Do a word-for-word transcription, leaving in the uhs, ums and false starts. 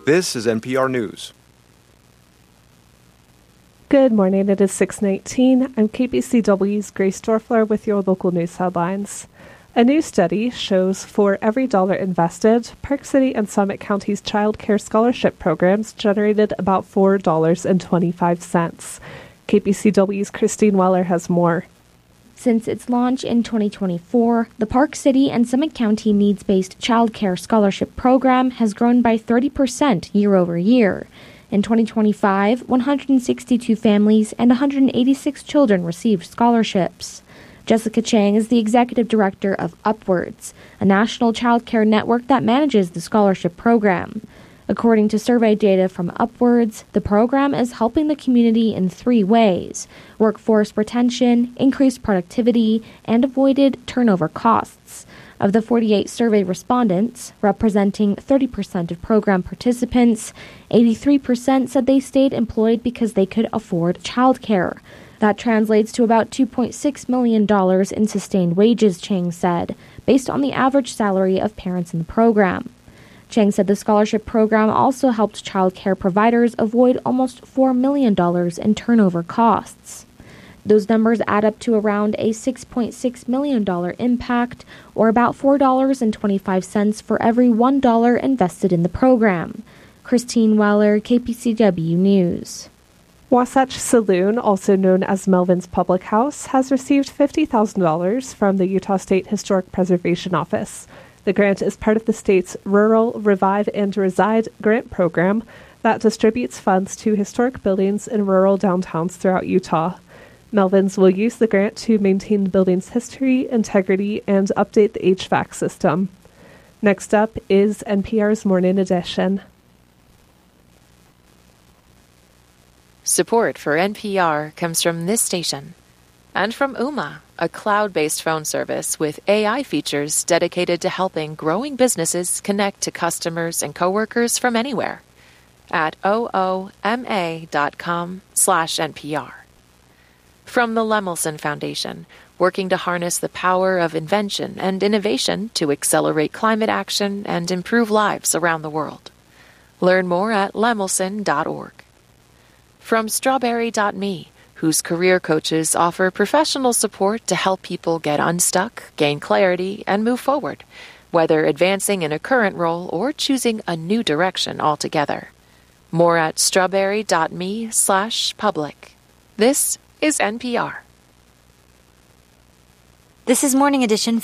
This is N P R News. Good morning. It is six nineteen. I'm K B C W's Grace Dorfler with your local news headlines. A new study shows for every dollar invested, Park City and Summit County's child care scholarship programs generated about four dollars and twenty-five cents. K B C W's Christine Weller has more. Since its launch in twenty twenty-four, the Park City and Summit County Needs-Based Child Care Scholarship Program has grown by thirty percent year over year. In twenty twenty-five, one hundred sixty-two families and one hundred eighty-six children received scholarships. Jessica Chang is the executive director of Upwards, a national child care network that manages the scholarship program. According to survey data from Upwards, the program is helping the community in three ways: workforce retention, increased productivity, and avoided turnover costs. Of the forty-eight survey respondents, representing thirty percent of program participants, eighty-three percent said they stayed employed because they could afford childcare. That translates to about two point six million dollars in sustained wages, Chang said, based on the average salary of parents in the program. Chang said the scholarship program also helped child care providers avoid almost four million dollars in turnover costs. Those numbers add up to around a six point six million dollars impact, or about four dollars and twenty-five cents for every one dollar invested in the program. Christine Weller, K P C W News. Wasatch Saloon, also known as Melvin's Public House, has received fifty thousand dollars from the Utah State Historic Preservation Office. The grant is part of the state's Rural Revive and Reside grant program that distributes funds to historic buildings in rural downtowns throughout Utah. Melvin's will use the grant to maintain the building's history, integrity, and update the H V A C system. Next up is N P R's Morning Edition. Support for N P R comes from this station and from Ooma, a cloud-based phone service with A I features dedicated to helping growing businesses connect to customers and coworkers from anywhere at ooma dot com slash N P R. From the Lemelson Foundation, working to harness the power of invention and innovation to accelerate climate action and improve lives around the world. Learn more at lemelson dot org. From strawberry dot me, whose career coaches offer professional support to help people get unstuck, gain clarity, and move forward, whether advancing in a current role or choosing a new direction altogether. More at strawberry dot me slash public. This is N P R. This is Morning Edition